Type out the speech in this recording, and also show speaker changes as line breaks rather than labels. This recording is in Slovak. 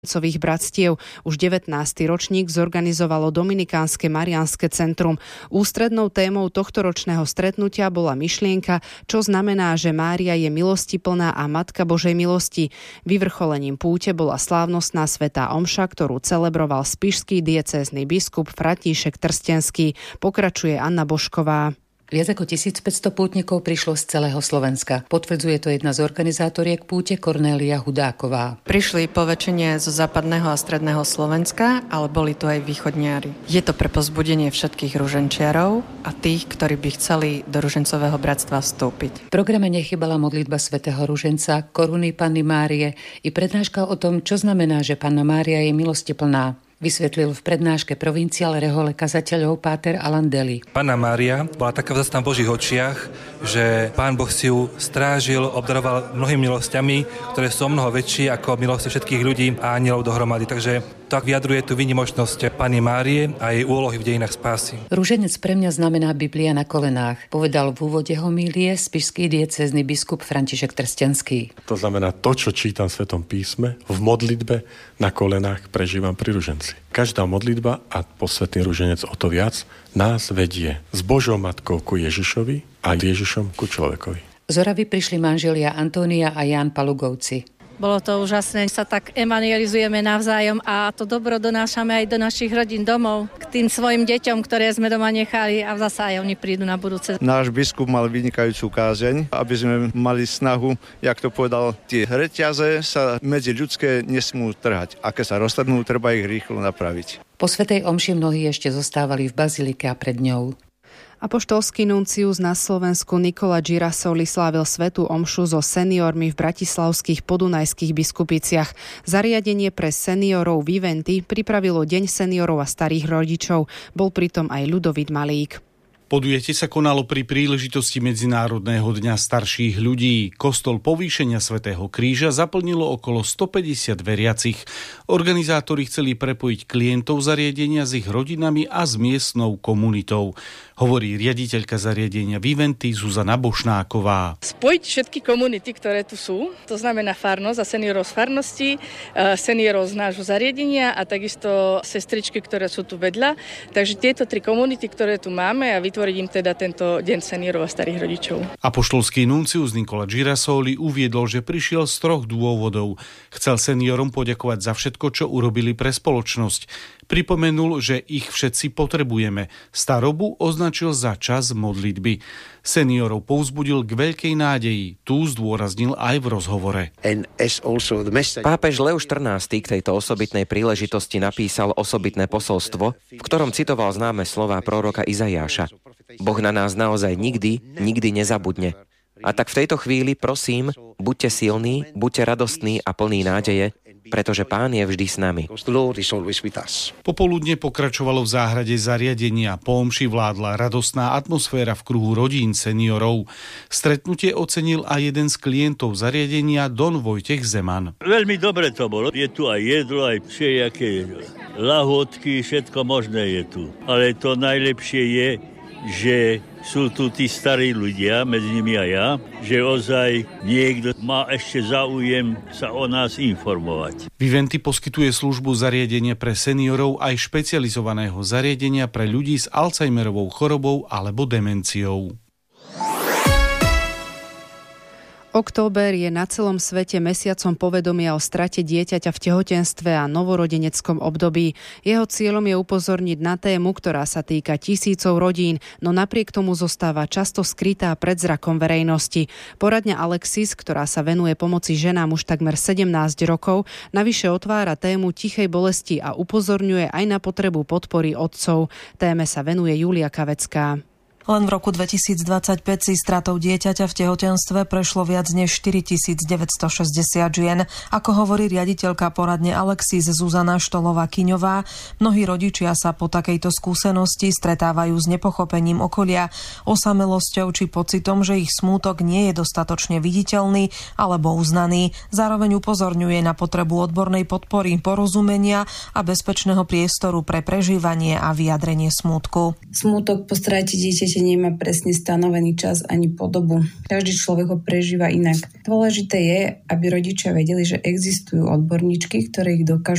ružencových bratstiev. Už 19. ročník zorganizovalo Dominikánske Mariánske centrum. Ústrednou témou tohtoročného stretnutia bola myšlienka, čo znamená, že Mária je milostiplná a Matka Božej milosti. Vyvrcholením púte bola slávnostná svätá omša, ktorú celebroval spišský diecézny biskup František Trstenský. Pokračuje Anna Božková.
Viac ako 1500 pútnikov prišlo z celého Slovenska. Potvrdzuje to jedna z organizátoriek púte Kornélia Hudáková.
Prišli po väčšine zo západného a stredného Slovenska, ale boli tu aj východniari. Je to pre povzbudenie všetkých ruženčiarov a tých, ktorí by chceli do ružencového bratstva vstúpiť.
V programe nechybala modlitba svätého ruženca, koruny Panny Márie i prednáška o tom, čo znamená, že Panna Mária je milostiplná. Vysvetlil v prednáške provinciál rehole kazateľov páter Alan Deli.
Panna Mária bola taká vzácna v Božích očiach, že Pán Boh si ju strážil, obdaroval mnohými milosťami, ktoré sú mnoho väčšie ako milosti všetkých ľudí a anielov dohromady. Takže tak vyjadruje tú výnimočnosť Panny Márie a jej úlohy v dejinách spásy.
Ruženec pre mňa znamená Biblia na kolenách, povedal v úvode homílie spišský diecézny biskup František Trstenský.
To znamená to, čo čítam v Svetom písme, v modlitbe na kolenách prežívam pri ruženci. Každá modlitba a posvätný ruženec o to viac nás vedie s Božou matkou ku Ježišovi a Ježišom ku človekovi.
Z Oravy prišli manželia Antónia a Ján Palugovci.
Bolo to úžasné, sa tak evangelizujeme navzájom a to dobro donášame aj do našich rodín domov, k tým svojim deťom, ktoré sme doma nechali a zasa aj oni prídu na budúce.
Náš biskup mal vynikajúcu kázeň, aby sme mali snahu, jak to povedal, tie reťaze sa medzi ľudské nesmú trhať. A keď sa roztrhnú, treba ich rýchlo napraviť.
Po svätej omši mnohí ešte zostávali v bazilike a pred ňou.
Apoštolský nuncius na Slovensku Nikola Girasoli slávil svätú omšu so seniormi v bratislavských podunajských biskupiciach. Zariadenie pre seniorov Viventy pripravilo Deň seniorov a starých rodičov. Bol pritom aj Ľudovít Malík.
Podujatie sa konalo pri príležitosti Medzinárodného dňa starších ľudí. Kostol Povýšenia svätého Kríža zaplnilo okolo 150 veriacich. Organizátori chceli prepojiť klientov zariadenia s ich rodinami a s miestnou komunitou. Hovorí riaditeľka zariadenia Viventy Zuzana Bošnáková.
Spojiť všetky komunity, ktoré tu sú, to znamená farnosť a seniorov z farnosti, seniorov z nášho zariadenia a takisto sestričky, ktoré sú tu vedľa. Takže tieto tri komunity, ktoré tu máme a vytvoriť im teda tento deň seniorov a starých rodičov.
Apoštolský nuncius Nikola Girasoli uviedol, že prišiel z 3 dôvodov. Chcel seniorom poďakovať za všetko, čo urobili pre spoločnosť. Pripomenul, že ich všetci potrebujeme. Starobu označil za čas modlitby. Seniorov povzbudil k veľkej nádeji. Tu zdôraznil aj v rozhovore.
Pápež Leo XIV k tejto osobitnej príležitosti napísal osobitné posolstvo, v ktorom citoval známe slová proroka Izaiáša. Boh na nás naozaj nikdy nezabudne. A tak v tejto chvíli prosím, buďte silní, buďte radostní a plní nádeje, pretože Pán je vždy s nami.
Popoludne pokračovalo v záhrade zariadenia. Po omši vládla radostná atmosféra v kruhu rodín seniorov. Stretnutie ocenil aj jeden z klientov zariadenia, Don Vojtech Zeman.
Veľmi dobre to bolo. Je tu aj jedlo, aj všelijaké lahôdky, všetko možné je tu. Ale to najlepšie je, že sú tu tí starí ľudia, medzi nimi aj ja, že ozaj niekto má ešte záujem sa o nás informovať.
Viventy poskytuje službu zariadenie pre seniorov aj špecializovaného zariadenia pre ľudí s Alzheimerovou chorobou alebo demenciou.
Október je na celom svete mesiacom povedomia o strate dieťaťa v tehotenstve a novorodeneckom období. Jeho cieľom je upozorniť na tému, ktorá sa týka tisícov rodín, no napriek tomu zostáva často skrytá pred zrakom verejnosti. Poradňa Alexis, ktorá sa venuje pomoci ženám už takmer 17 rokov, navyše otvára tému tichej bolesti a upozorňuje aj na potrebu podpory otcov. Téme sa venuje Julia Kavecká.
Len v roku 2025 si stratou dieťaťa v tehotenstve prešlo viac než 4960 žien. Ako hovorí riaditeľka poradne Alexis Zuzana Štolová-Kyňová, mnohí rodičia sa po takejto skúsenosti stretávajú s nepochopením okolia, osamelosťou či pocitom, že ich smútok nie je dostatočne viditeľný alebo uznaný. Zároveň upozorňuje na potrebu odbornej podpory, porozumenia a bezpečného priestoru pre prežívanie a vyjadrenie smútku.
Smútok po strate dieťaťa nemá presne stanovený čas ani podobu. Každý človek ho prežíva inak. Dôležité je, aby rodičia vedeli, že existujú odborníčky, ktoré ich dokážu